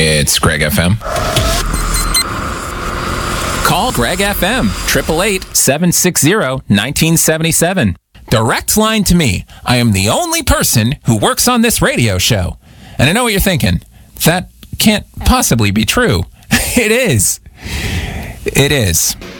It's Greg FM. Call Greg FM, 888-760-1977. Direct line to me. I am the only person who works on this radio show. And I know what you're thinking. That can't possibly be true. It is. It is.